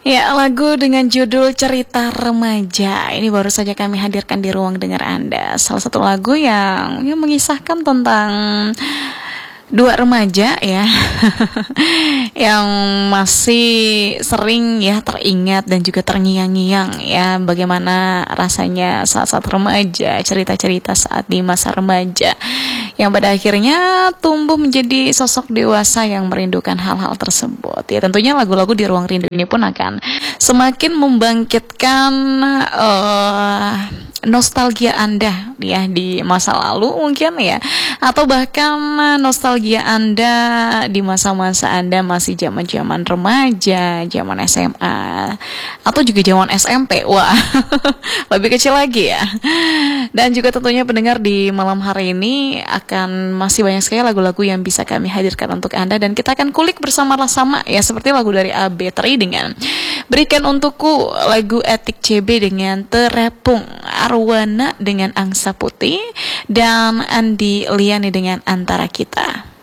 Ya, lagu dengan judul Cerita Remaja ini baru saja kami hadirkan di ruang dengar Anda. Salah satu lagu yang mengisahkan tentang dua remaja ya yang masih sering ya teringat dan juga terngiang-ngiang ya bagaimana rasanya saat-saat remaja, cerita-cerita saat di masa remaja yang pada akhirnya tumbuh menjadi sosok dewasa yang merindukan hal-hal tersebut. Ya tentunya lagu-lagu di Ruang Rindu ini pun akan semakin membangkitkan nostalgia Anda ya di masa lalu mungkin ya, atau bahkan nostalgia Anda di masa-masa Anda masih zaman-zaman remaja, zaman SMA atau juga zaman SMP. Wah, lebih kecil lagi ya. Dan juga tentunya pendengar di malam hari ini akan masih banyak sekali lagu-lagu yang bisa kami hadirkan untuk Anda dan kita akan kulik bersama-sama ya, seperti lagu dari AB3 dengan Berikan Untukku, lagu Etik CB dengan Terapung, Arwana dengan Angsa Putih, dan Andi Liani dengan Antara Kita.